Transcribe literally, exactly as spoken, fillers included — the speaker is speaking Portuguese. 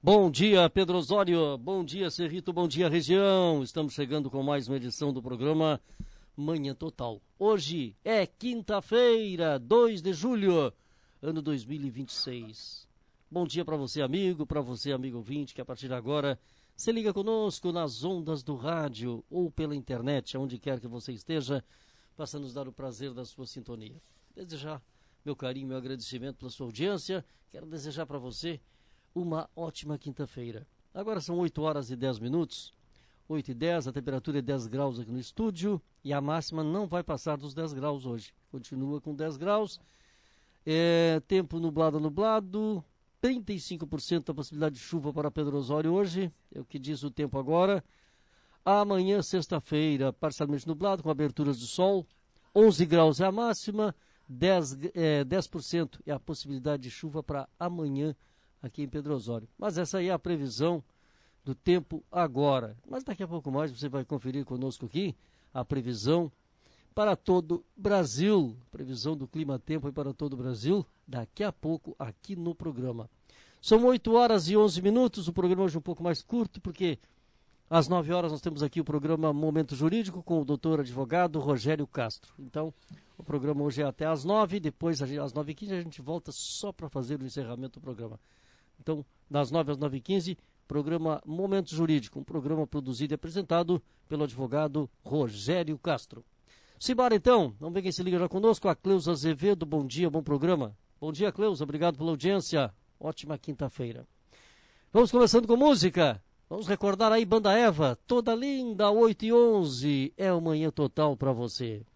Bom dia, Pedro Osório, bom dia, Cerrito, bom dia, região. Estamos chegando com mais uma edição do programa Manhã Total. Hoje é quinta-feira, dois de julho, ano dois mil e vinte e seis. Bom dia para você, amigo, para você, amigo ouvinte, que a partir de agora se liga conosco nas ondas do rádio ou pela internet, aonde quer que você esteja, passa a nos dar o prazer da sua sintonia. Desejar meu carinho, meu agradecimento pela sua audiência. Quero desejar para você uma ótima quinta-feira. Agora são oito horas e dez minutos, oito e dez, a temperatura é dez graus aqui no estúdio e a máxima não vai passar dos dez graus hoje. Continua com dez graus, é, tempo nublado, nublado, trinta e cinco por cento da possibilidade de chuva para Pedro Osório hoje, é o que diz o tempo agora. Amanhã, sexta-feira, parcialmente nublado, com aberturas de sol, onze graus é a máxima, dez, é, dez por cento é a possibilidade de chuva para amanhã, aqui em Pedro Osório. Mas essa aí é a previsão do tempo agora. Mas daqui a pouco mais você vai conferir conosco aqui a previsão para todo o Brasil. Previsão do clima-tempo aí para todo o Brasil, daqui a pouco aqui no programa. São oito horas e onze minutos, o programa hoje é um pouco mais curto, porque às nove horas nós temos aqui o programa Momento Jurídico com o doutor advogado Rogério Castro. Então, o programa hoje é até às nove, depois às nove e quinze a gente volta só para fazer o encerramento do programa. Então, das nove às nove e quinze, programa Momento Jurídico, um programa produzido e apresentado pelo advogado Rogério Castro. Simbora então, vamos ver quem se liga já conosco, a Cleusa Azevedo, bom dia, bom programa. Bom dia, Cleusa, obrigado pela audiência, ótima quinta-feira. Vamos começando com música, vamos recordar aí Banda Eva, toda linda, oito e onze, é o Manhã Total para você.